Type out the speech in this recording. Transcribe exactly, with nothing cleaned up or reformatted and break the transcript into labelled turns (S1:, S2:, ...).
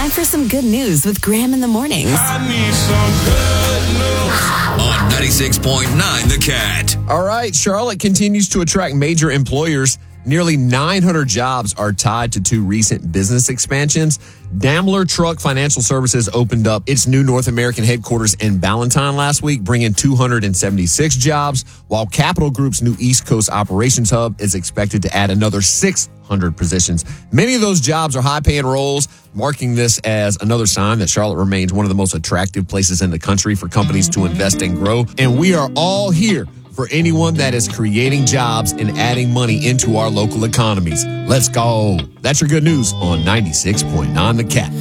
S1: Time for some good news with Graham in the mornings.
S2: I need some good news.
S3: On ninety-six point nine The Cat.
S4: All right, Charlotte continues to attract major employers. Nearly nine hundred jobs are tied to two recent business expansions. Daimler Truck Financial Services opened up its new North American headquarters in Ballantyne last week, bringing two hundred seventy-six jobs, while Capital Group's new East Coast operations hub is expected to add another six hundred positions. Many of those jobs are high-paying roles, marking this as another sign that Charlotte remains one of the most attractive places in the country for companies to invest and grow. And we are all here for anyone that is creating jobs and adding money into our local economies. Let's go. That's your good news on ninety-six point nine The Cat.